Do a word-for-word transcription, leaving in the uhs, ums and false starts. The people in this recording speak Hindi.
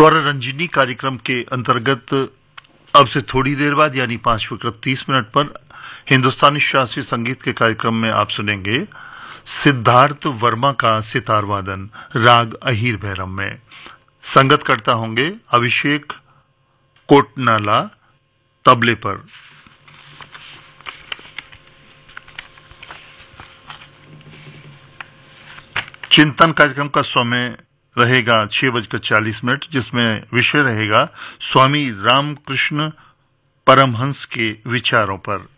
स्वर रंजिनी कार्यक्रम के अंतर्गत अब से थोड़ी देर बाद यानी पांच बजकर तीस मिनट पर हिंदुस्तानी शास्त्रीय संगीत के कार्यक्रम में आप सुनेंगे सिद्धार्थ वर्मा का सितार वादन राग अहीर भैरम में। संगत करता होंगे अभिषेक कोटनाला तबले पर। चिंतन कार्यक्रम का समय रहेगा छह बजकर चालीस मिनट, जिसमें विषय रहेगा स्वामी रामकृष्ण परमहंस के विचारों पर।